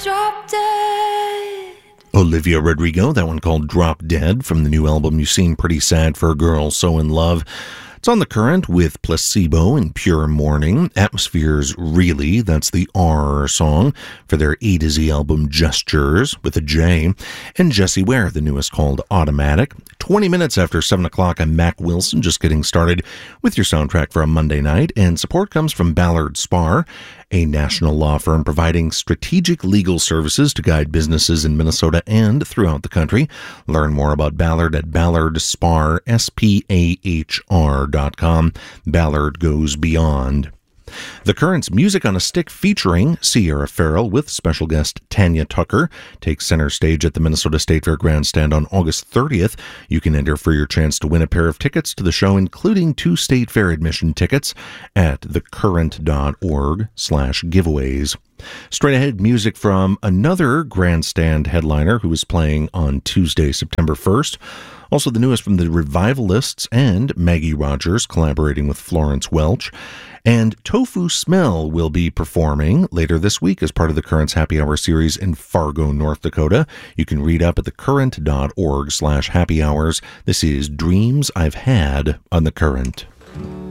Drop dead. Olivia Rodrigo, that one called Drop Dead from the new album You Seem Pretty Sad for a Girl So in Love. It's on The Current with Placebo and Pure Morning. Atmospheres Really, that's the R song for their A to Z album Gestures with a J. And Jessie Ware, the newest called Automatic. 20 minutes after 7 o'clock, I'm Mac Wilson, just getting started with your soundtrack for a Monday night. And support comes from Ballard Spahr, a national law firm providing strategic legal services to guide businesses in Minnesota and throughout the country. Learn more about Ballard at ballardspahr, SPAHR.com. Ballard goes beyond. The Current's Music on a Stick featuring Sierra Farrell with special guest Tanya Tucker takes center stage at the Minnesota State Fair Grandstand on August 30th. You can enter for your chance to win a pair of tickets to the show, including 2 State Fair admission tickets at thecurrent.org/giveaways. Straight ahead, music from another Grandstand headliner who is playing on Tuesday, September 1st. Also the newest from the Revivalists and Maggie Rogers collaborating with Florence Welch. And Tofu Smell will be performing later this week as part of the Current's Happy Hour series in Fargo, North Dakota. You can read up at thecurrent.org/happy hours. This is Dreams I've Had on The Current.